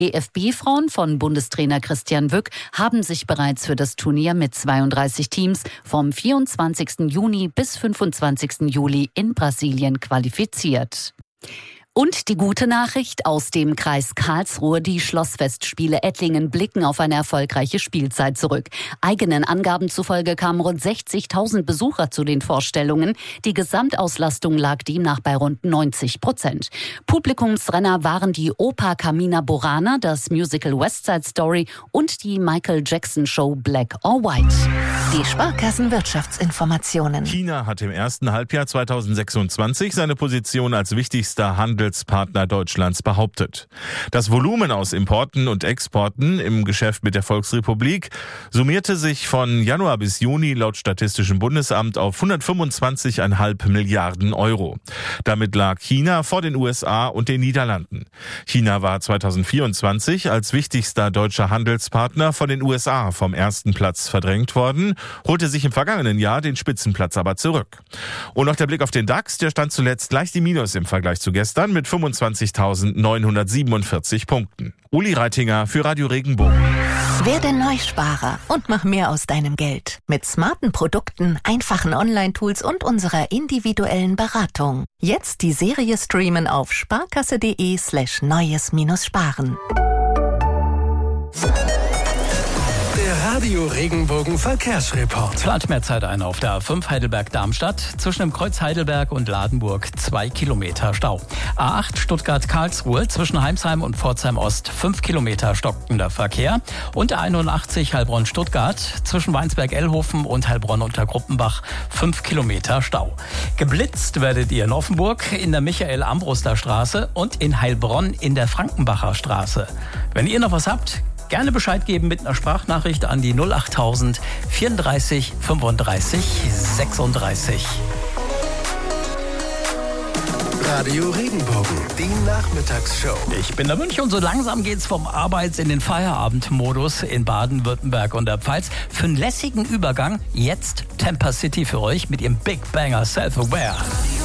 DFB-Frauen von Bundestrainer Christian Wück haben sich bereits für das Turnier mit 32 Teams vom 24. Juni bis 25. Juli in Brasilien qualifiziert. Und die gute Nachricht aus dem Kreis Karlsruhe: Die Schlossfestspiele Ettlingen blicken auf eine erfolgreiche Spielzeit zurück. Eigenen Angaben zufolge kamen rund 60.000 Besucher zu den Vorstellungen. Die Gesamtauslastung lag demnach bei rund 90%. Publikumsrenner waren die Oper Carmina Burana, das Musical West Side Story und die Michael Jackson Show Black or White. Die Sparkassen-Wirtschaftsinformationen. China hat im ersten Halbjahr 2026 seine Position als wichtigster Handelspartner Deutschlands behauptet. Das Volumen aus Importen und Exporten im Geschäft mit der Volksrepublik summierte sich von Januar bis Juni laut Statistischem Bundesamt auf 125,5 Milliarden Euro. Damit lag China vor den USA und den Niederlanden. China war 2024 als wichtigster deutscher Handelspartner von den USA vom ersten Platz verdrängt worden, holte sich im vergangenen Jahr den Spitzenplatz aber zurück. Und noch der Blick auf den DAX, der stand zuletzt leicht im Minus im Vergleich zu gestern mit 25.947 Punkten. Uli Reitinger für Radio Regenbogen. Werde Neusparer und mach mehr aus deinem Geld. Mit smarten Produkten, einfachen Online-Tools und unserer individuellen Beratung. Jetzt die Serie streamen auf sparkasse.de/neues-sparen. Radio Regenbogen Verkehrsreport. Plant mehr Zeit ein auf der A5 Heidelberg-Darmstadt. Zwischen dem Kreuz Heidelberg und Ladenburg 2 Kilometer Stau. A8 Stuttgart-Karlsruhe zwischen Heimsheim und Pforzheim-Ost 5 Kilometer stockender Verkehr. Und der 81 Heilbronn-Stuttgart zwischen Weinsberg-Ellhofen und Heilbronn-Untergruppenbach 5 Kilometer Stau. Geblitzt werdet ihr in Offenburg in der Michael-Ambruster Straße und in Heilbronn in der Frankenbacher Straße. Wenn ihr noch was habt, gerne Bescheid geben mit einer Sprachnachricht an die 08000 34 35 36. Radio Regenbogen, die Nachmittagsshow. Ich bin der Münch und so langsam geht's vom Arbeits- in den Feierabendmodus in Baden-Württemberg und der Pfalz. Für einen lässigen Übergang jetzt Tampa City für euch mit ihrem Big Banger Self-Aware.